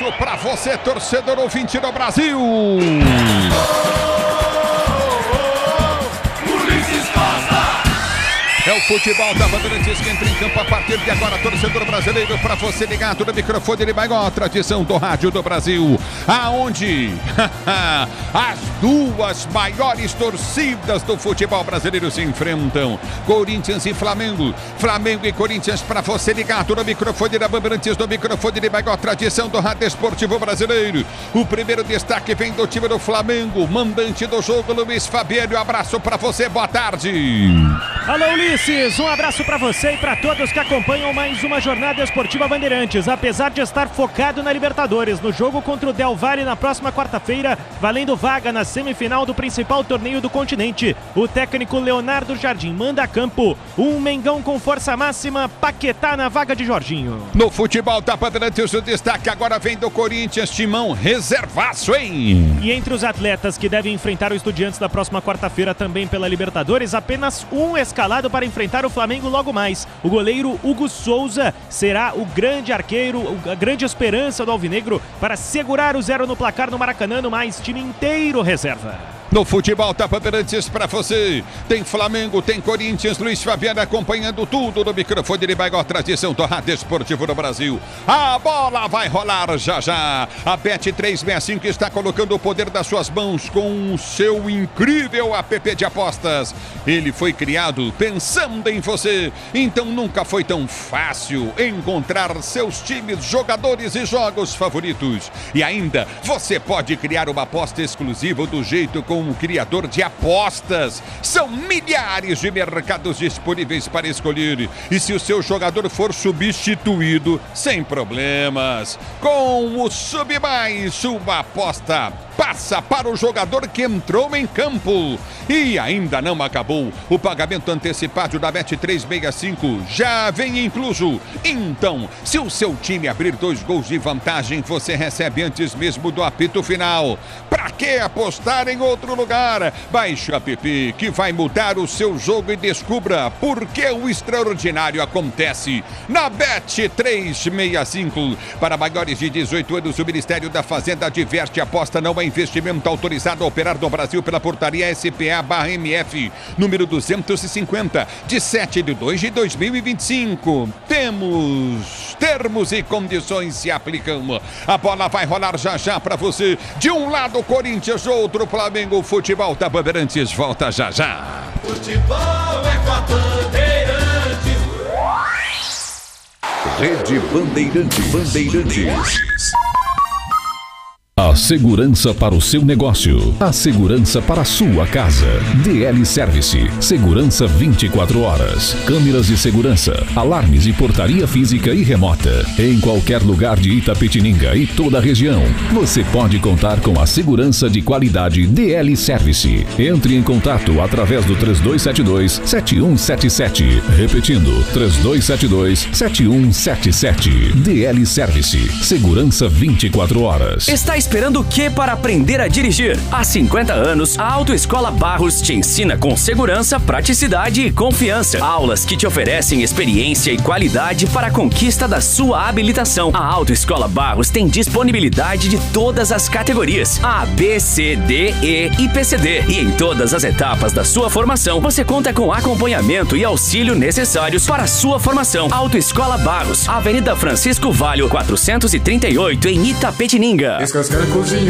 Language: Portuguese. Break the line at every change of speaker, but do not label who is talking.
abraço pra você, torcedor ouvinte do Brasil. É o futebol da Bandeirantes que entra em campo a partir de agora, torcedor brasileiro, para você ligado no microfone de maior tradição do rádio do Brasil, aonde as duas maiores torcidas do futebol brasileiro se enfrentam, Corinthians e Flamengo, Flamengo e Corinthians, para você ligado no microfone da Bandeirantes, no microfone de maior tradição do rádio esportivo brasileiro. O primeiro destaque vem do time do Flamengo, mandante do jogo, Luiz Fabiano. Abraço para você, boa tarde.
Alô, Ulisses, um abraço para você e para todos que acompanham mais uma jornada esportiva Bandeirantes. Apesar de estar focado na Libertadores, no jogo contra o Del Valle na próxima quarta-feira, valendo vaga na semifinal do principal torneio do continente, o técnico Leonardo Jardim manda a campo um Mengão com força máxima, Paquetá na vaga de Jorginho.
No futebol da Bandeirantes, o destaque agora vem do Corinthians, timão reservaço, hein?
E entre os atletas que devem enfrentar o Estudiantes na próxima quarta-feira também pela Libertadores, apenas um escalado para enfrentar o Flamengo logo mais. O goleiro Hugo Souza será o grande arqueiro, a grande esperança do Alvinegro para segurar o 0 no placar no Maracanã, mais time inteiro reserva.
No futebol da Bandeirantes para você, tem Flamengo, tem Corinthians, Luiz Fabiano acompanhando tudo no microfone de maior tradição do rádio esportivo do Brasil. A bola vai rolar já já. A Bet365 está colocando o poder das suas mãos com o seu incrível app de apostas. Ele foi criado pensando em você, então nunca foi tão fácil encontrar seus times, jogadores e jogos favoritos. E ainda, você pode criar uma aposta exclusiva do jeito com um criador de apostas. São milhares de mercados disponíveis para escolher. E se o seu jogador for substituído, sem problemas, com o SubMais, sua aposta passa para o jogador que entrou em campo. E ainda não acabou. O pagamento antecipado da Bet365 já vem incluso. Então, se o seu time abrir 2 gols de vantagem, você recebe antes mesmo do apito final. Para que apostar em outro lugar? Baixe o app que vai mudar o seu jogo e descubra por que o extraordinário acontece na Bet365. Para maiores de 18 anos, o Ministério da Fazenda adverte: aposta não é investimento, autorizado a operar no Brasil pela portaria SPA/MF, número 250, de 7/2/2025. Temos termos e condições se aplicam. A bola vai rolar já já para você. De um lado Corinthians, do outro Flamengo. O futebol da Bandeirantes volta já já.
Futebol é com a Bandeirantes.
Rede Bandeirantes. A segurança para o seu negócio, a segurança para a sua casa. DL Service, segurança 24 horas, câmeras de segurança, alarmes e portaria física e remota. Em qualquer lugar de Itapetininga e toda a região, você pode contar com a segurança de qualidade DL Service. Entre em contato através do 3272-7177. Repetindo, 3272-7177. DL Service, segurança 24 horas.
Está esperando o que para aprender a dirigir? Há 50 anos, a Autoescola Barros te ensina com segurança, praticidade e confiança. Aulas que te oferecem experiência e qualidade para a conquista da sua habilitação. A Autoescola Barros tem disponibilidade de todas as categorias: A, B, C, D, E e PCD. E em todas as etapas da sua formação, você conta com acompanhamento e auxílio necessários para a sua formação. Autoescola Barros, Avenida Francisco Valho, 438, em Itapetininga.
Descascar, cozinhar.